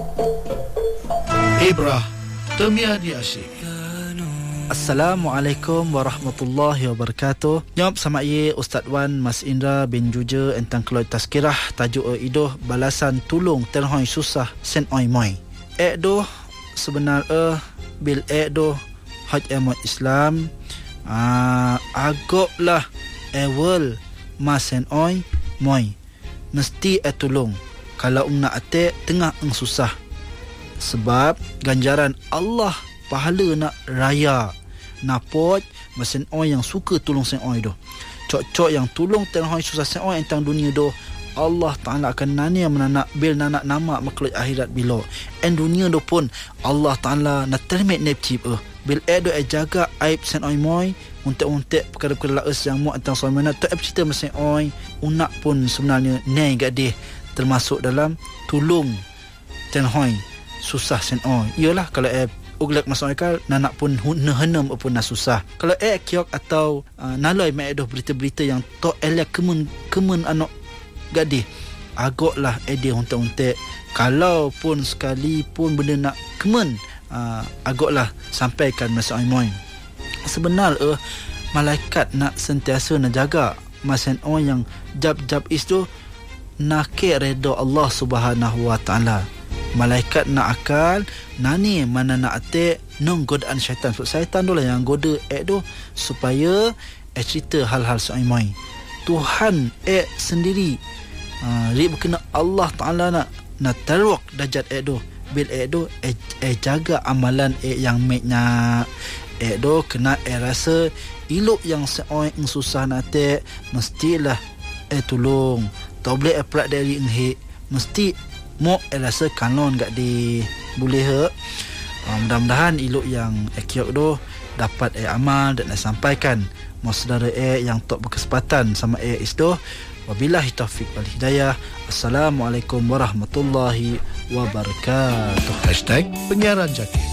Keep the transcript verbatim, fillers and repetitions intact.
Ibrah Temia di Asyik. Assalamualaikum warahmatullahi wabarakatuh. Jawab sama ye Ustaz Wan Mas Indra bin Juja entang keluar tazkirah tajuk e idoh balasan tulung terhoi susah sen oi moi. E doh sebenar e bil e doh haj emat Islam ah agok lah ewel mas sen oi moi. Mesti e tulung kalau ung nak atek tengah eng susah. Sebab ganjaran Allah pahala nak raya napot masen oi yang suka tolong sen oi doh. Cok-cok yang tolong terhoi susah sen oi entang dunia doh, Allah Taala akan nania menanak bil nanak nama makhluk akhirat bilo. En dunia doh pun Allah Taala nak termet nep cip eh. Bil e doh e jaga aib sen oi moi untuk-untuk perkara-perkara laes yang mu entang suami nak tak cerita masen oi unak pun sebenarnya nei gak dia termasuk dalam tolong terhoi susah sen oi. Iyalah kalau eh uglek masuk akal nanak pun henam pun nak susah. Kalau eh kiok atau uh, naloi mai doh berita-berita yang tok elak kemun kemun anak gadih. Agaklah eh dia untek-untek kalau pun sekali pun benda nak kemun uh, agaklah sampaikan masuk oi. Sebenar eh malaikat nak sentiasa nak jaga masen oi yang jab-jab is tu nak ke redha Allah Subhanahu wa taala. Malaikat nak akal nani mana nak atik nong godaan syaitan. So syaitan tu lah yang goda eh tu supaya eh cerita hal-hal soimai. Tuhan eh sendiri uh, ri berkena Allah Taala nak nak taruh darjat eh tu bil eh tu eh, eh jaga amalan eh yang meknya eh tu kena eh rasa ilok yang seoi ing susah nak atik mestilah eh tolong. Tak boleh eh perak dari enghe mesti mo eh rasa kanon gak di boleh he. Uh, mudah-mudahan ilok yang ekiok tu dapat eh amal dan eh sampaikan mau saudara eh yang tak berkesempatan sama eh isdo. Wabillahi taufiq wal hidayah. Assalamualaikum warahmatullahi wabarakatuh. Hashtag Penyiaran Jaki.